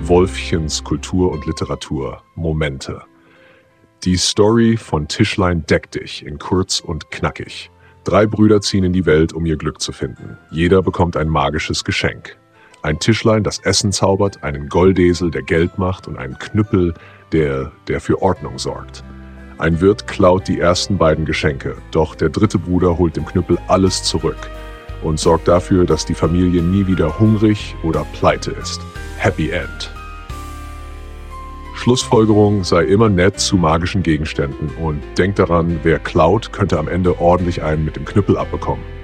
Wolfchens Kultur und Literatur, Momente. Die Story von Tischlein deck dich in kurz und knackig. 3 Brüder ziehen in die Welt, um ihr Glück zu finden. Jeder bekommt ein magisches Geschenk. Ein Tischlein, das Essen zaubert, einen Goldesel, der Geld macht und einen Knüppel, der für Ordnung sorgt. Ein Wirt klaut die ersten beiden Geschenke, doch der 3. Bruder holt dem Knüppel alles zurück und sorgt dafür, dass die Familie nie wieder hungrig oder pleite ist. Happy End. Schlussfolgerung: sei immer nett zu magischen Gegenständen und denk daran, wer klaut, könnte am Ende ordentlich einen mit dem Knüppel abbekommen.